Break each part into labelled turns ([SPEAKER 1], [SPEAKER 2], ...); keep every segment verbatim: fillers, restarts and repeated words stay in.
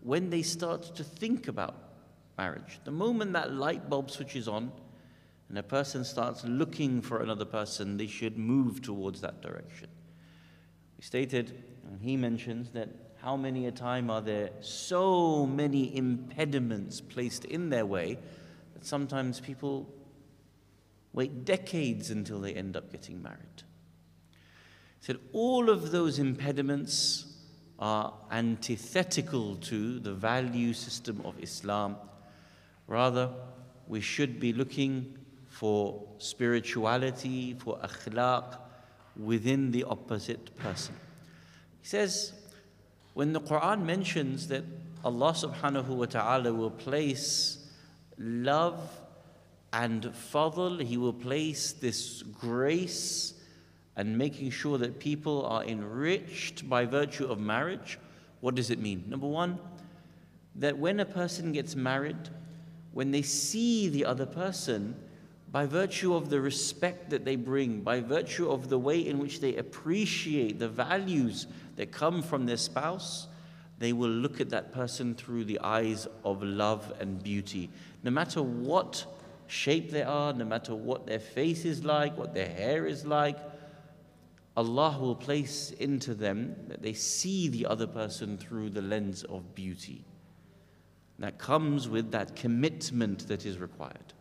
[SPEAKER 1] when they start to think about marriage. The moment that light bulb switches on and a person starts looking for another person, they should move towards that direction. We stated, and he mentions, that how many a time are there so many impediments placed in their way that sometimes people wait decades until they end up getting married. He said all of those impediments are antithetical to the value system of Islam. Rather, we should be looking for spirituality, for akhlaq within the opposite person. He says, when the Quran mentions that Allah subhanahu wa ta'ala will place love and fadl, He will place this grace and making sure that people are enriched by virtue of marriage, what does it mean? Number one, that when a person gets married, when they see the other person, by virtue of the respect that they bring, by virtue of the way in which they appreciate the values that come from their spouse, they will look at that person through the eyes of love and beauty. No matter what shape they are, no matter what their face is like, what their hair is like, Allah will place into them that they see the other person through the lens of beauty. That comes with that commitment that is required.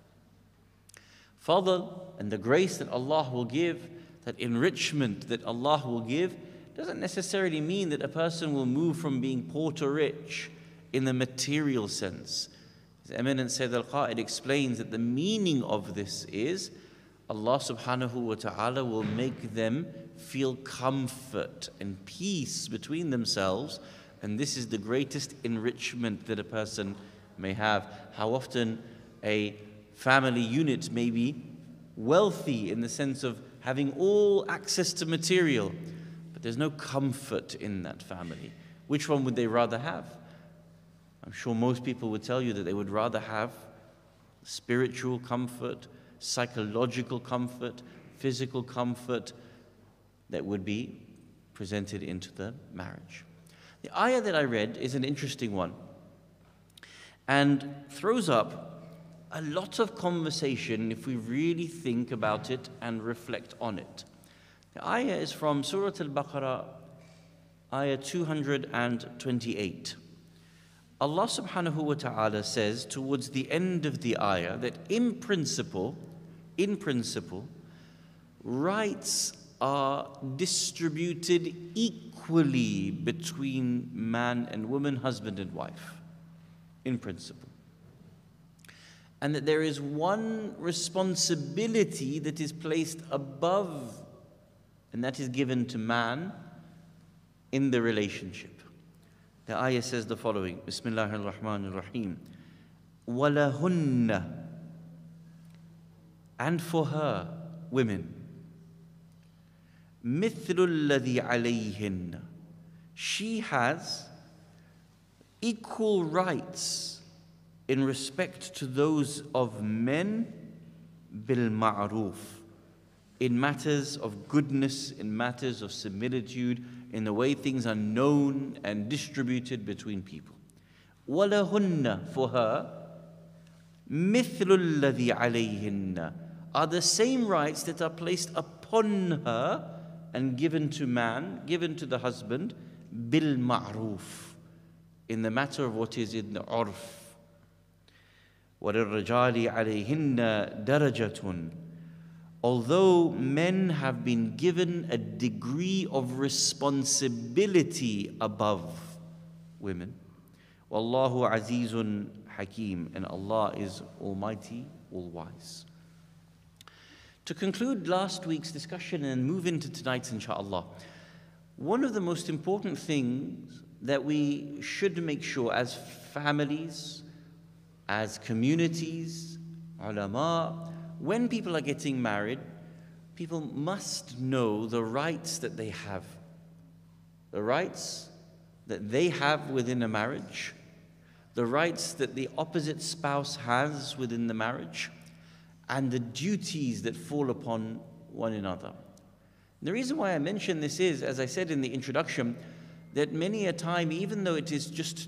[SPEAKER 1] Fadl and the grace that Allah will give, that enrichment that Allah will give, doesn't necessarily mean that a person will move from being poor to rich in the material sense. His eminent Sayyid al-Qa'id explains that the meaning of this is Allah subhanahu wa ta'ala will make them feel comfort and peace between themselves, and this is the greatest enrichment that a person may have. How often a family unit may be wealthy in the sense of having all access to material, but there's no comfort in that family. Which one would they rather have? I'm sure most people would tell you that they would rather have spiritual comfort, psychological comfort, physical comfort that would be presented into the marriage. The ayah that I read is an interesting one and throws up a lot of conversation if we really think about it and reflect on it. The ayah is from Surah Al-Baqarah, ayah two hundred twenty-eight. Allah subhanahu wa ta'ala says towards the end of the ayah that in principle, in principle, rights are distributed equally between man and woman, husband and wife, in principle. And that there is one responsibility that is placed above, and that is given to man in the relationship. The ayah says the following, Bismillah ar-Rahman ar-Rahim, وَلَهُنَّ, and for her, women, مِثْلُ الَّذِي عَلَيْهِنَّ, she has equal rights in respect to those of men, بِالْمَعْرُوفِ, in matters of goodness, in matters of similitude, in the way things are known and distributed between people. وَلَهُنَّ, for her, مِثْلُ الَّذِي عَلَيْهِنَّ, are the same rights that are placed upon her and given to man, given to the husband, بِالْمَعْرُوفِ, in the matter of what is in the urf. وَلِلرِّجَالِ عَلَيْهِنَّ دَرَجَةٌ, although men have been given a degree of responsibility above women. Wallahu azizun hakim, and Allah is almighty, all-wise. To conclude last week's discussion and move into tonight's, inshallah, one of the most important things that we should make sure as families, as communities, ulama, when people are getting married, people must know the rights that they have. The rights that they have within a marriage, the rights that the opposite spouse has within the marriage, and the duties that fall upon one another. The reason why I mention this is, as I said in the introduction, that many a time, even though it is just